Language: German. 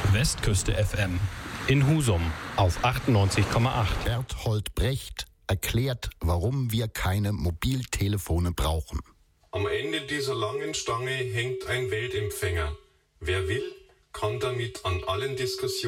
Westküste FM in Husum auf 98,8. Berthold Brecht erklärt, warum wir keine Mobiltelefone brauchen. Am Ende dieser langen Stange hängt ein Weltempfänger. Wer will, kann damit an allen Diskussionen